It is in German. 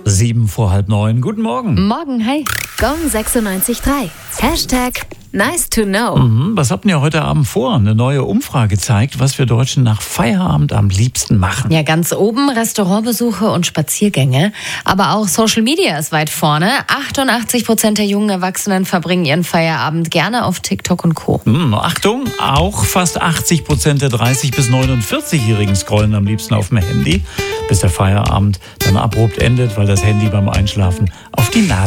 7 vor halb 9. Guten Morgen. Morgen, hi. Gong 96.3. Hashtag nice to know. Was habt ihr heute Abend vor? Eine neue Umfrage zeigt, was wir Deutschen nach Feierabend am liebsten machen. Ja, ganz oben Restaurantbesuche und Spaziergänge. Aber auch Social Media ist weit vorne. 88% der jungen Erwachsenen verbringen ihren Feierabend gerne auf TikTok und Co. Achtung, auch fast 80% der 30- bis 49-Jährigen scrollen am liebsten auf dem Handy, bis der Feierabend dann abrupt endet, weil das Handy beim Einschlafen auf die Nase